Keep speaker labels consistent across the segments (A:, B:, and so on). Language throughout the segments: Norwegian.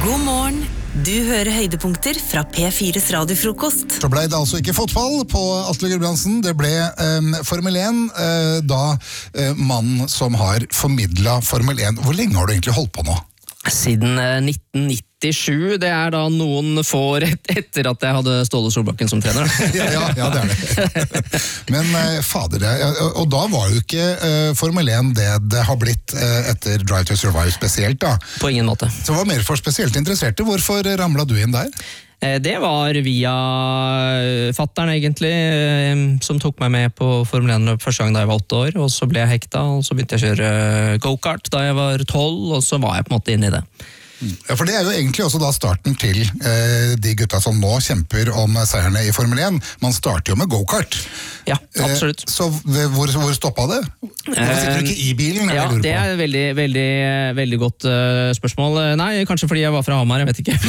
A: God morgen. Du hører høydepunkter fra P4's radiofrokost.
B: Så ble det altså ikke fotball på Atle Gulbrandsen. Det ble Formel 1, da mannen som har formidlet Formel 1. Hvor lenge har du egentlig holdt på nå?
C: Siden 1997, det er da noen få etter at jeg hadde Ståle Solbakken som trener.
B: ja, det er det. Men fader, og da var jo ikke Formel 1 det har blitt etter Drive to Survive spesielt da.
C: På ingen måte.
B: Så var mer for spesielt interesserte. Hvorfor ramlet du inn der?
C: Det var via fatteren egentlig, som tok meg med på Formel 1 første gang da jeg var 8 år, og så ble jeg hekta, og så begynte jeg å kjøre go-kart da jeg var 12, og så var jeg på en måte inne i det.
B: Ja, for det er jo egentlig også da starten til de gutta som nå kjemper om seierne i Formel 1. Man starter jo med go-kart.
C: Ja, absolutt.
B: Så hvor stoppet det? Hvorfor sitter du ikke i bilen?
C: Ja, det er et veldig godt spørsmål. Nei, kanskje fordi jeg var fra Hamar, jeg vet ikke.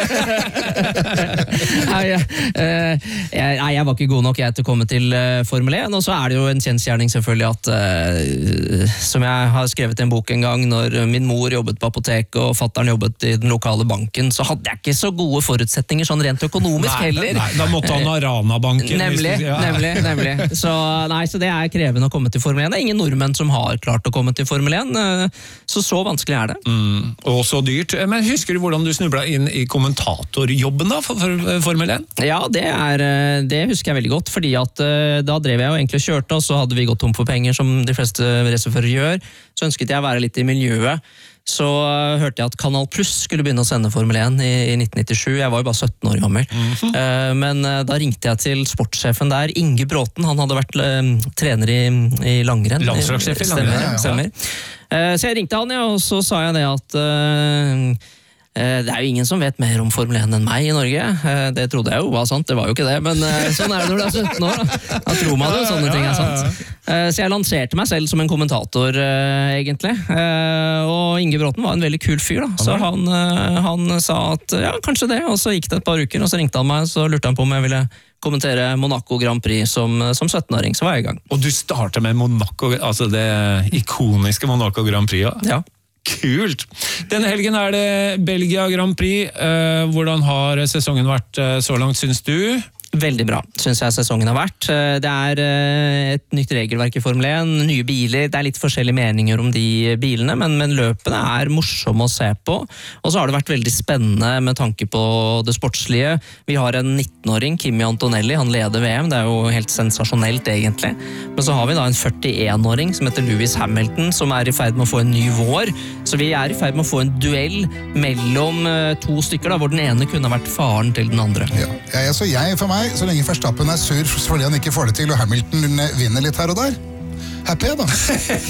C: Nei, jeg var ikke god nok til å komme til Formel 1, og så er det jo en kjensgjerning selvfølgelig at, som jeg har skrevet i en bok en gang, når min mor jobbet på apotek og fatteren jobbet i den lokale banken, så hadde jeg ikke så gode forutsetninger sånn rent økonomisk heller.
D: Nei, da måtte han ha Rana-banken.
C: Nemlig. Så det er krevende å komme til Formel 1. Det er ingen nordmenn som har klart å komme til Formel 1, så vanskelig er det.
D: Og så dyrt. Men husker du hvordan du snublet inn i kommentatorjobben da, for Formel 1?
C: Ja, det husker jeg veldig godt, fordi at da drev jeg jo egentlig og kjørte, og så hadde vi gått tom for penger, som de fleste racerførere gjør, så ønsket jeg å være litt i miljøet. Så hørte jeg at Kanal Plus skulle begynne å sende Formel 1 i 1997. Jeg var jo bare 17 år gammel. Men da ringte jeg til sportssjefen der, Inge Bråten. Han hadde vært trener i langrenn.
D: Landslagssjef i langrenn.
C: Stemmer. Så jeg ringte han, og så sa jeg det at det er jo ingen som vet mer om Formel 1 enn meg i Norge. Det trodde jeg jo var sant, det var jo ikke det, men sånn er det når du er 17 år. Da tror man jo sånne ting er sant. Så jeg lanserte meg selv som en kommentator, egentlig. Og Inge Bråten var en veldig kul fyr, da. Så han sa at ja, kanskje det, og så gikk det et par uker, og så ringte han meg, så lurte han på om jeg ville kommentere Monaco Grand Prix som 17-åring, så var jeg i gang.
D: Og du startet med Monaco, altså det ikoniske Monaco Grand Prix,
C: ja.
D: Kult! Denne helgen er det Belgia Grand Prix. Hvordan har sesongen vært så langt, synes du?
C: Veldig bra, synes jeg sesongen har vært. Det er et nytt regelverk i Formel 1, nye biler, det er litt forskjellige meninger om de bilene, men løpene er morsomme å se på. Og så har det vært veldig spennende med tanke på det sportslige. Vi har en 19-åring, Kimi Antonelli, han leder VM, det er jo helt sensasjonelt egentlig. Men så har vi da en 41-åring som heter Lewis Hamilton, som er i ferd med å få en ny vår. Så vi er i ferd med å få en duell mellom to stykker, da, hvor den ene kunne ha vært faren til den andre.
B: Ja, så for meg, så lenge Verstappen er sur fordi han ikke får det til, og Hamilton vinner litt her og der. Happy, da.